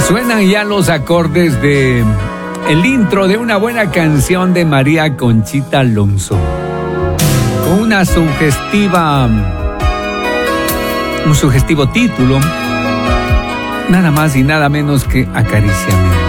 Suenan ya los acordes de el intro de una buena canción de María Conchita Alonso, con un sugestivo título, nada más y nada menos que Acaríciame.